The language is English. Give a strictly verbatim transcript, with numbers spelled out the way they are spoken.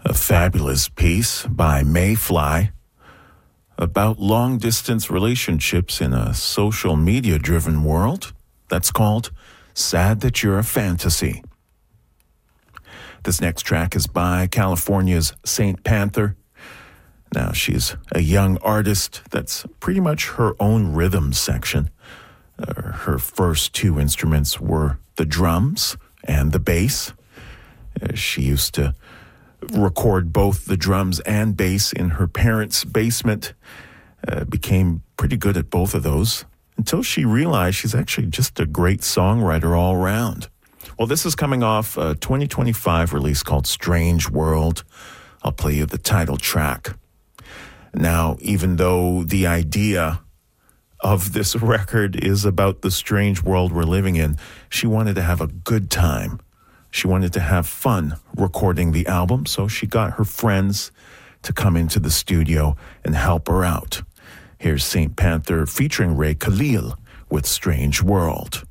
A fabulous piece by Mayfly about long-distance relationships in a social media-driven world. That's called Sad That You're a Fantasy. This next track is by California's Saint Panther. Now, she's a young artist that's pretty much her own rhythm section. Uh, her first two instruments were the drums and the bass. Uh, she used to record both the drums and bass in her parents' basement. Uh, became pretty good at both of those until she realized she's actually just a great songwriter all around. Well, this is coming off a twenty twenty-five release called Strange World. I'll play you the title track. Now, even though the idea of this record is about the strange world we're living in, she wanted to have a good time. She wanted to have fun recording the album, so she got her friends to come into the studio and help her out. Here's Saint Panther featuring Ray Khalil with Strange World.